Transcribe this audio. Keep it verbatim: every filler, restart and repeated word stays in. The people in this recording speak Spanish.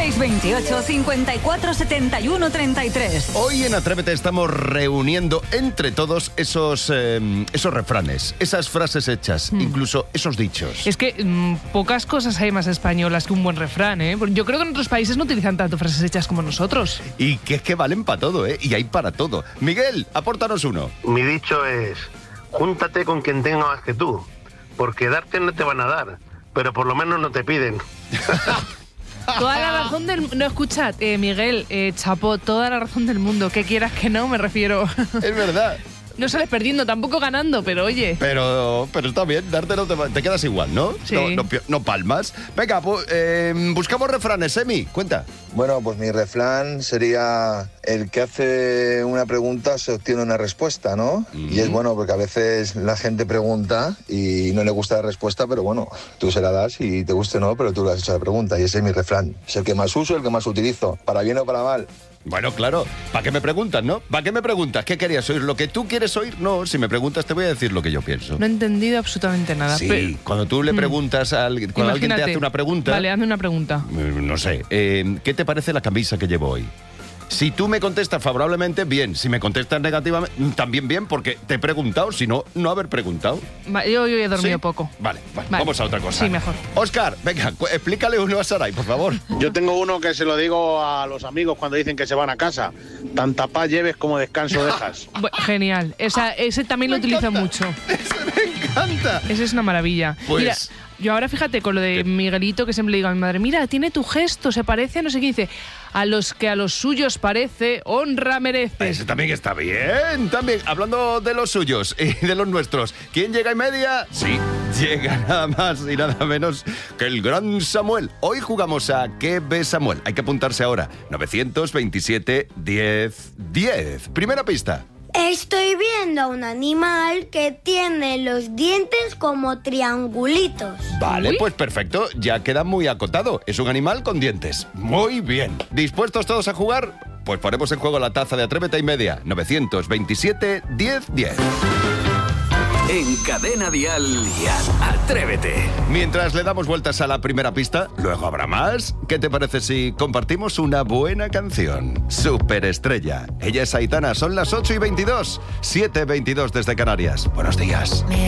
seis veintiocho, cincuenta y cuatro, setenta y uno, treinta y tres. Hoy en Atrévete estamos reuniendo entre todos esos, eh, esos refranes, esas frases hechas, mm. incluso esos dichos. Es que mmm, pocas cosas hay más españolas que un buen refrán, ¿eh? Yo creo que en otros países no utilizan tanto frases hechas como nosotros. Y que es que valen para todo, ¿eh? Y hay para todo. Miguel, apórtanos uno. Mi dicho es, júntate con quien tenga más que tú, porque darte no te van a dar, pero por lo menos no te piden. Toda la razón del... No, escucha, eh, Miguel, eh, Chapo, toda la razón del mundo. Que quieras que no, me refiero. Es verdad. No sales perdiendo, tampoco ganando, pero oye. Pero pero está bien, darte no te, te quedas igual, ¿no? Sí. No, no, no palmas. Venga, pues, eh, buscamos refranes, Emi, cuenta. Bueno, pues mi refrán sería: el que hace una pregunta se obtiene una respuesta, ¿no? Mm. Y es bueno porque a veces la gente pregunta y no le gusta la respuesta, pero bueno, tú se la das y te guste o no, pero tú le has hecho la pregunta y ese es mi refrán. Es el que más uso, el que más utilizo, para bien o para mal. Bueno, claro, ¿para qué me preguntas, no? ¿Para qué me preguntas? ¿Qué querías oír? ¿Lo que tú quieres oír? No, si me preguntas te voy a decir lo que yo pienso. No he entendido absolutamente nada. Sí, pero... cuando tú le preguntas a alguien, cuando Imagínate, alguien te hace una pregunta... Vale, hazme una pregunta. No sé, eh, ¿qué te parece la camisa que llevo hoy? Si tú me contestas favorablemente, bien. Si me contestas negativamente, también bien, porque te he preguntado, si no, no haber preguntado. Va, yo, yo he dormido ¿Sí? poco. Vale, vale, vale, vamos a otra cosa. Sí, mejor. Óscar, venga, cu- explícale uno a Saray, por favor. Yo tengo uno que se lo digo a los amigos cuando dicen que se van a casa. Tanta paz lleves como descanso dejas. Bu- Genial. Esa, ese también Me lo utilizo encanta. mucho. Ese me encanta. Ese es una maravilla. Pues... Mira, yo ahora fíjate con lo de Miguelito, que siempre le digo a mi madre, mira, tiene tu gesto, se parece a no sé qué, dice, a los que a los suyos parece, honra mereces. Ese también está bien. También, hablando de los suyos y de los nuestros, ¿quién llega en media? Sí, llega nada más y nada menos que el gran Samuel. Hoy jugamos a ¿Qué ve Samuel? Hay que apuntarse ahora. novecientos veintisiete, diez, diez. Primera pista. Estoy viendo a un animal que tiene los dientes como triangulitos. Vale, Uy. pues perfecto, ya queda muy acotado. Es un animal con dientes. Muy bien. ¿Dispuestos todos a jugar? Pues ponemos en juego la taza de Atrévete y Media. novecientos veintisiete, diez, diez. En Cadena Dial, Atrévete. Mientras le damos vueltas a la primera pista, luego habrá más. ¿Qué te parece si compartimos una buena canción? Superestrella. Ella es Aitana, son las ocho y veintidós, siete y veintidós desde Canarias. Buenos días.